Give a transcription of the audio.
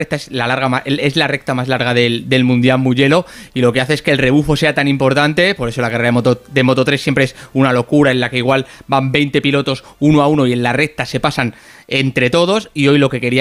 esta es la recta más larga del Mundial Mugello, y lo que hace es que el rebufo sea tan importante. Por eso la carrera de Moto 3 siempre es una locura, en la que igual van 20 pilotos uno a uno y en la recta se pasan entre todos. Y hoy lo que quería